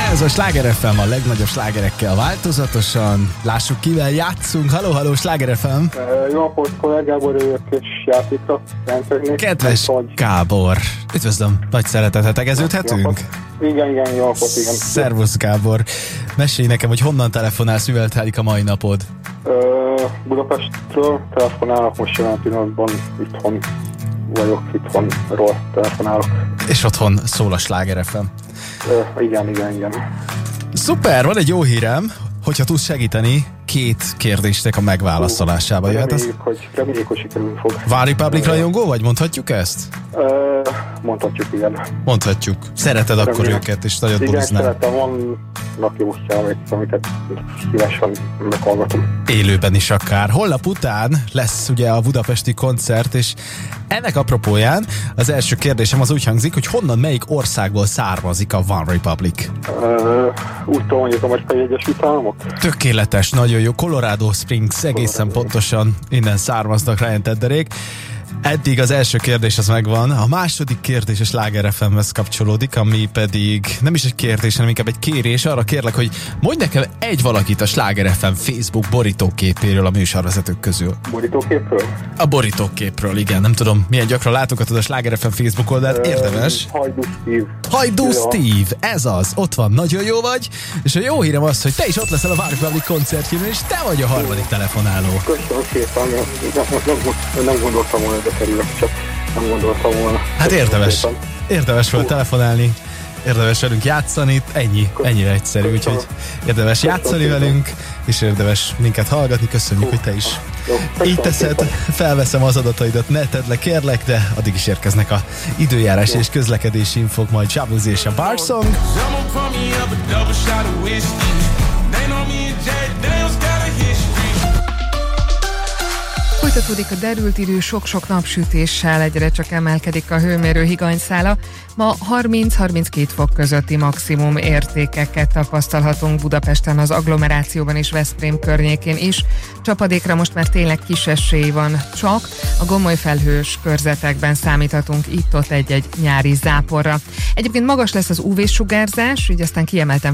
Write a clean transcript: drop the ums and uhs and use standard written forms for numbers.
Ez a Sláger FM a legnagyobb slágerekkel változatosan. Lássuk, kivel játszunk. Halló, Sláger FM. Jó napot, Gábor vagyok, és játékra rendszernék. Kedves Gábor, üdvözlöm, nagy szeretettel tegeződhetünk? Igen, jó napot, igen. Szervusz Gábor, mesélj nekem, hogy honnan telefonálsz, mivel telik a mai napod? Budapestről telefonálok, most jelen pillanatban itthon vagyok, itthonról telefonálok. És otthon szól a Sláger FM. Igen. Szuper, van egy jó hírem, hogyha tudsz segíteni, 2 kérdésnek a megválaszolásába jöhet. Reméljük, hogy sikerülni fog. One Republic rajongó vagy? Mondhatjuk ezt? Mondhatjuk, igen. Mondhatjuk. Szereted akkor őket, és nagyon buliznál. Igen, szeretem, vannak jó számok, amiket szívesen meghallgatom. Élőben is akár. Holnap után lesz ugye a budapesti koncert, és ennek apropóján az első kérdésem az úgy hangzik, hogy honnan, melyik országból származik a One Republic? Úgy tudom, hogy az Amerikai Egyesült Államok. Tökéletes, nagyon jó. Colorado Springs, egészen pontosan innen származnak Ryan Tedderék. Eddig az első kérdés az megvan, a második kérdés a Sláger FM-hez kapcsolódik, ami pedig nem is egy kérdés, hanem inkább egy kérés. Arra kérlek, hogy mondj nekem egy valakit a Sláger FM Facebook borítóképéről a műsorvezetők közül. Borítóképről? A borítóképről, igen. Nem tudom, milyen gyakran látogatod a Sláger FM Facebook oldalt, érdemes. Hajdú Steve, ez az, ott van, nagyon jó vagy, és a jó hírem az, hogy te is ott leszel a One Republic koncertjén, és te vagy a harmadik telefonáló. Köszönöm szépen, nem gondoltam volna, de kerülök, csak nem gondoltam volna. Hát érdemes volt telefonálni, érdemes velünk játszani, ennyire egyszerű, úgyhogy érdemes játszani velünk, és érdemes minket hallgatni, köszönjük, hogy te is így teszed, felveszem az adataidat, ne tedd le, kérlek, de addig is érkeznek a időjárás és közlekedési infók, majd Jabuzzi és a Barsong. Folytatódik a derült idő, sok-sok napsütéssel, egyre csak emelkedik a hőmérő higanyszála. Ma 30-32 fok közötti maximum értékeket tapasztalhatunk Budapesten, az agglomerációban és Veszprém környékén is. Csapadékra most már tényleg kis esély van, csak a gomoly felhős körzetekben számíthatunk itt-ott egy-egy nyári záporra. Egyébként magas lesz az UV-sugárzás, így aztán kiemelten